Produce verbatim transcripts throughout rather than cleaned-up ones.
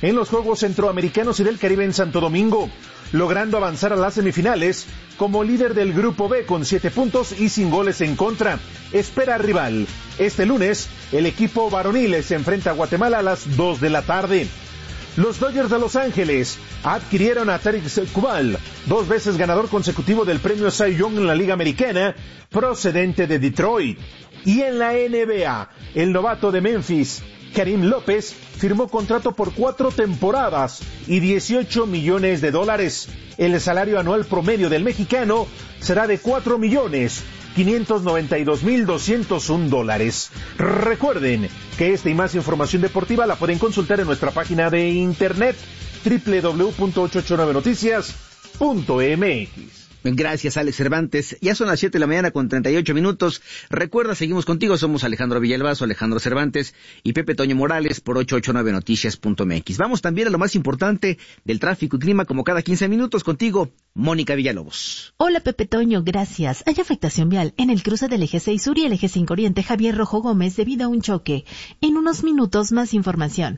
en los Juegos Centroamericanos y del Caribe en Santo Domingo, logrando avanzar a las semifinales como líder del Grupo B con siete puntos y sin goles en contra. Espera rival. Este lunes, el equipo varonil se enfrenta a Guatemala a las dos de la tarde. Los Dodgers de Los Ángeles adquirieron a Tarik Skubal, dos veces ganador consecutivo del premio Cy Young en la Liga Americana, procedente de Detroit. Y en la N B A, el novato de Memphis, Karim López, firmó contrato por cuatro temporadas y dieciocho millones de dólares. El salario anual promedio del mexicano será de cuatro millones quinientos noventa y dos mil doscientos un dólares. Recuerden que esta y más información deportiva la pueden consultar en nuestra página de internet doble u doble u doble u punto ochocientos ochenta y nueve noticias punto m x. Gracias, Alex Cervantes. Ya son las siete de la mañana con treinta y ocho minutos. Recuerda, seguimos contigo. Somos Alejandro Villalbazo, Alejandro Cervantes y Pepe Toño Morales por ochocientos ochenta y nueve noticias punto m x. Vamos también a lo más importante del tráfico y clima, como cada quince minutos. Contigo, Mónica Villalobos. Hola, Pepe Toño, gracias. Hay afectación vial en el cruce del eje seis Sur y el eje cinco Oriente Javier Rojo Gómez debido a un choque. En unos minutos, más información.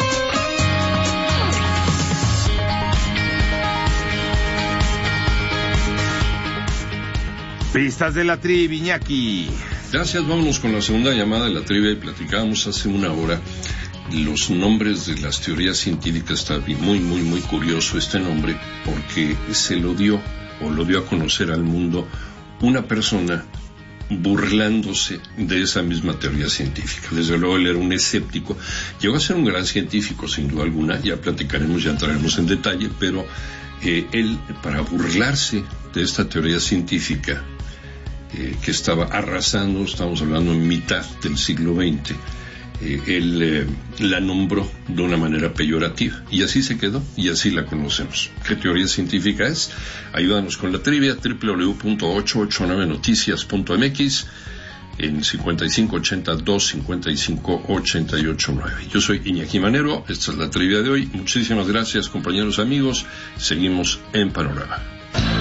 Pistas de la trivia, Iñaki. Gracias, vámonos con la segunda llamada de la trivia. Y platicábamos hace una hora los nombres de las teorías científicas. Está muy, muy, muy curioso este nombre, porque se lo dio, o lo dio a conocer al mundo, una persona burlándose de esa misma teoría científica. Desde luego él era un escéptico, llegó a ser un gran científico sin duda alguna, ya platicaremos, ya entraremos en detalle, pero eh, él, para burlarse de esta teoría científica, Eh, que estaba arrasando, estamos hablando en mitad del siglo veinte, eh, él eh, la nombró de una manera peyorativa, y así se quedó, y así la conocemos. ¿Qué teoría científica es? Ayúdanos con la trivia, doble u doble u doble u punto ochocientos ochenta y nueve noticias punto m x, en cincuenta y cinco ochenta y dos cincuenta y cinco ochenta y ocho nueve. Yo soy Iñaki Manero, esta es la trivia de hoy. Muchísimas gracias, compañeros amigos, seguimos en Panorama.